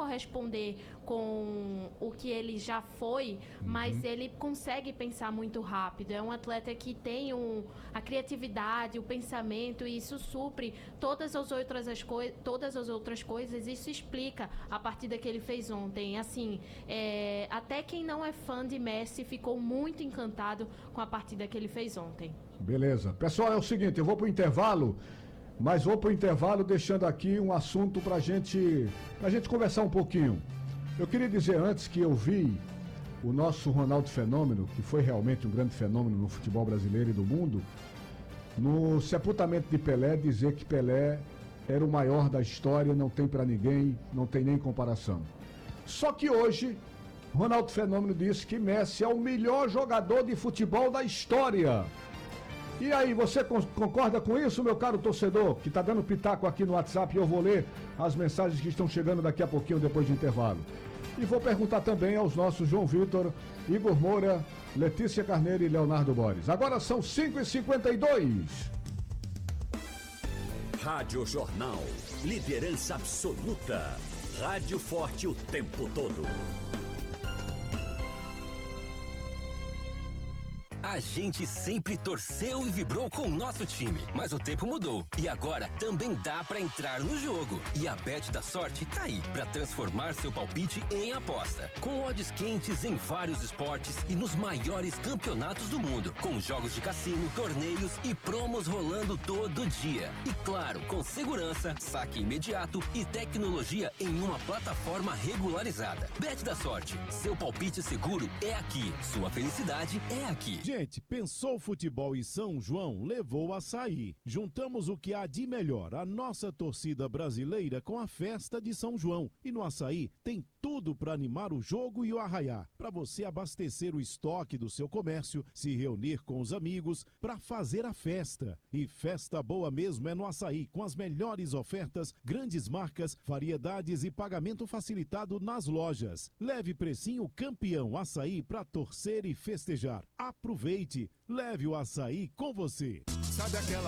corresponder com o que ele já foi, mas ele consegue pensar muito rápido. É um atleta que tem a criatividade, o pensamento, e isso supre todas as outras coisas. Isso explica a partida que ele fez ontem. Assim, até quem não é fã de Messi ficou muito encantado com a partida que ele fez ontem. Beleza. Pessoal, é o seguinte, eu vou pro intervalo, mas vou pro intervalo deixando aqui um assunto pra gente conversar um pouquinho. Eu queria dizer antes que eu vi o nosso Ronaldo Fenômeno, que foi realmente um grande fenômeno no futebol brasileiro e do mundo, no sepultamento de Pelé, dizer que Pelé era o maior da história, não tem pra ninguém, não tem nem comparação. Só que hoje, Ronaldo Fenômeno disse que Messi é o melhor jogador de futebol da história. E aí, você concorda com isso, meu caro torcedor, que está dando pitaco aqui no WhatsApp, e eu vou ler as mensagens que estão chegando daqui a pouquinho, depois do intervalo. E vou perguntar também aos nossos João Vitor, Igor Moura, Letícia Carneiro e Leonardo Borges. Agora são 5h52. Rádio Jornal, liderança absoluta. Rádio forte o tempo todo. A gente sempre torceu e vibrou com o nosso time, mas o tempo mudou e agora também dá pra entrar no jogo. E a Bet da Sorte tá aí pra transformar seu palpite em aposta. Com odds quentes em vários esportes e nos maiores campeonatos do mundo, com jogos de cassino, torneios e promos rolando todo dia. E claro, com segurança, saque imediato e tecnologia em uma plataforma regularizada. Bet da Sorte, seu palpite seguro é aqui, sua felicidade é aqui. Gente, pensou futebol em São João, levou Açaí. Juntamos o que há de melhor, a nossa torcida brasileira com a festa de São João. E no Açaí tem tudo para animar o jogo e o arraiá. Para você abastecer o estoque do seu comércio, se reunir com os amigos, para fazer a festa. E festa boa mesmo é no Açaí, com as melhores ofertas, grandes marcas, variedades e pagamento facilitado nas lojas. Leve precinho campeão Açaí para torcer e festejar. Aproveite, leve o Açaí com você. Sabe aquela